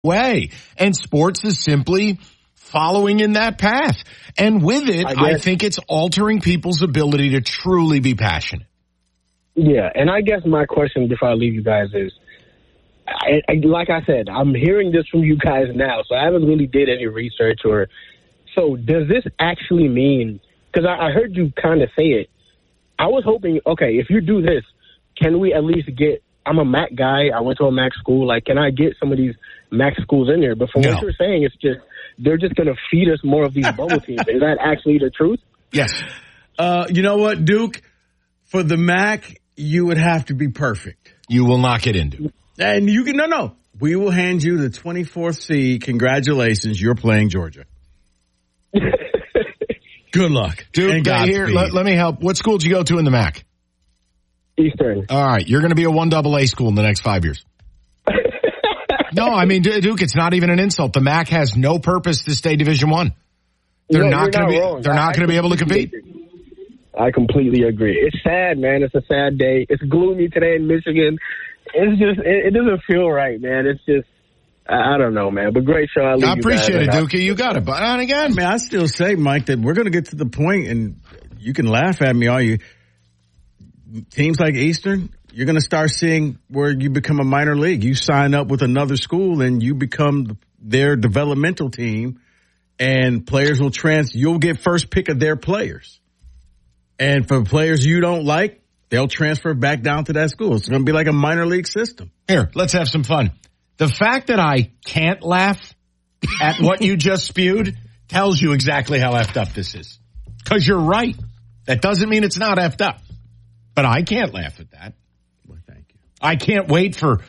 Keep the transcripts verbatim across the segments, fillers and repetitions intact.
way. And sports is simply following in that path. And with it, I, I think it's altering people's ability to truly be passionate. Yeah, and I guess my question before I leave you guys is, I, I, like I said, I'm hearing this from you guys now, so I haven't really did any research. Or so does this actually mean, because I, I heard you kind of say it, I was hoping, okay, if you do this, can we at least get, I'm a MAC guy, I went to a MAC school, like, can I get some of these MAC schools in there? But from no. what you're saying, it's just, they're just going to feed us more of these bubble teams. Is that actually the truth? Yes. Uh, you know what, Duke? For the MAC, you would have to be perfect. You will not get into. And you can, no, no. We will hand you the twenty-fourth seed. Congratulations. You're playing Georgia. Good luck. Duke, here, let, let me help. What school did you go to in the MAC? Eastern. All right. You're going to be a one double A school in the next five years. No, I mean, Duke, it's not even an insult. The MAC has no purpose to stay Division One. They're no, not going to be. Wrong. They're not going to be able to compete. Agree. I completely agree. It's sad, man. It's a sad day. It's gloomy today in Michigan. It's just, it, it doesn't feel right, man. It's just, I don't know, man. But great show. I, I appreciate it, Duke. You got it. But and again, I mean, I still say, Mike, that we're going to get to the point, and you can laugh at me all you. Teams like Eastern, you're going to start seeing where you become a minor league. You sign up with another school, and you become their developmental team, and players will trans. You'll get first pick of their players. And for players you don't like, they'll transfer back down to that school. It's going to be like a minor league system. Here, let's have some fun. The fact that I can't laugh at what you just spewed tells you exactly how effed up this is. Because you're right. That doesn't mean it's not effed up. But I can't laugh at that. Well, thank you. I can't wait for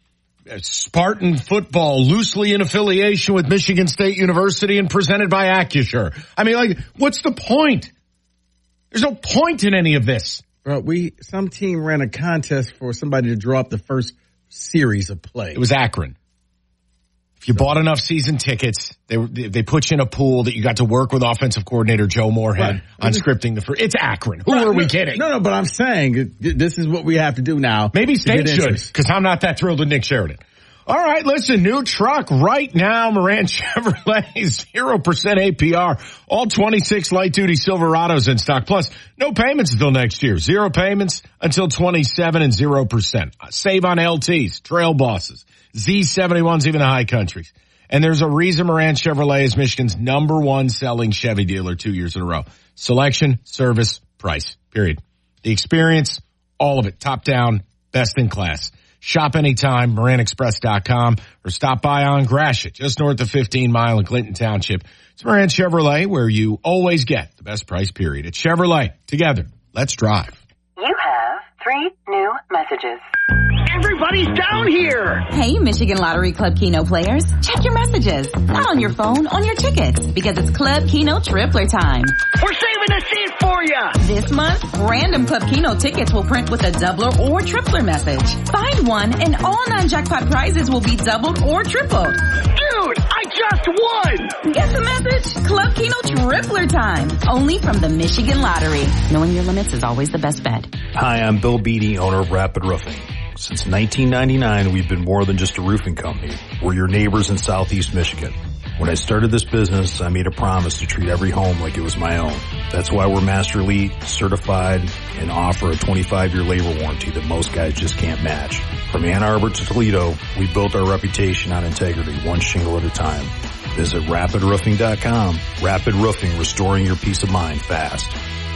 Spartan football loosely in affiliation with Michigan State University and presented by Accusure. I mean, like, what's the point? There's no point in any of this. Bro, we some team ran a contest for somebody to draw up the first series of play. It was Akron. If you so. bought enough season tickets, they they put you in a pool that you got to work with offensive coordinator Joe Moorhead right. on mm-hmm. scripting the first. It's Akron. Who right. are we no, kidding? No, no, but I'm saying this is what we have to do now. Maybe State should, because I'm not that thrilled with Nick Sheridan. All right, listen, new truck right now, Moran Chevrolet, zero percent A P R, all twenty-six light-duty Silverados in stock, plus no payments until next year, zero payments until twenty-seven and zero percent. Save on L Ts, Trail Bosses, Z seventy-ones, even the high countries. And there's a reason Moran Chevrolet is Michigan's number one selling Chevy dealer two years in a row. Selection, service, price, period. The experience, all of it, top down, best in class. Shop anytime, Moran Express dot com, or stop by on Gratiot, just north of fifteen mile in Clinton Township. It's Moran Chevrolet, where you always get the best price, period. It's Chevrolet. Together, let's drive. You have three new messages. Everybody's down here! Hey, Michigan Lottery Club Keno players. Check your messages. Not on your phone, on your tickets. Because it's Club Keno Tripler time. We're saving a seat for you! This month, random Club Keno tickets will print with a doubler or tripler message. Find one and all non-jackpot prizes will be doubled or tripled. Dude, I just won! Get the message? Club Keno Tripler time. Only from the Michigan Lottery. Knowing your limits is always the best bet. Hi, I'm Bill Beatty, owner of Rapid Roofing. Since nineteen ninety-nine, we've been more than just a roofing company. We're your neighbors in Southeast Michigan. When I started this business, I made a promise to treat every home like it was my own. That's why we're Master Elite certified and offer a twenty-five year labor warranty that most guys just can't match. From Ann Arbor to Toledo, we built our reputation on integrity, one shingle at a time. Visit rapid roofing dot com. Rapid Roofing, restoring your peace of mind fast.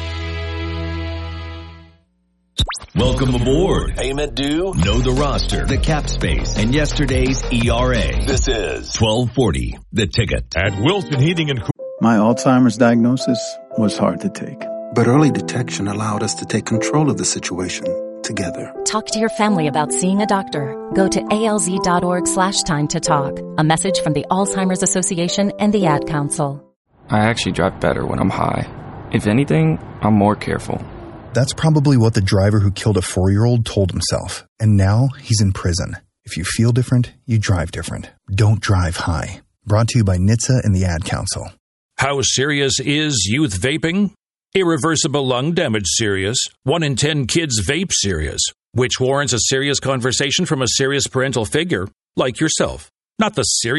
Welcome aboard. Payment due. Know the roster, the cap space, and yesterday's E R A. This is twelve forty, The Ticket. At Wilson Heating and Cooling. My Alzheimer's diagnosis was hard to take. But early detection allowed us to take control of the situation together. Talk to your family about seeing a doctor. Go to alz.org slash time to talk. A message from the Alzheimer's Association and the Ad Council. I actually drive better when I'm high. If anything, I'm more careful. That's probably what the driver who killed a four-year-old told himself. And now he's in prison. If you feel different, you drive different. Don't drive high. Brought to you by N H T S A and the Ad Council. How serious is youth vaping? Irreversible lung damage serious. One in ten kids vape serious, which warrants a serious conversation from a serious parental figure like yourself. not the serious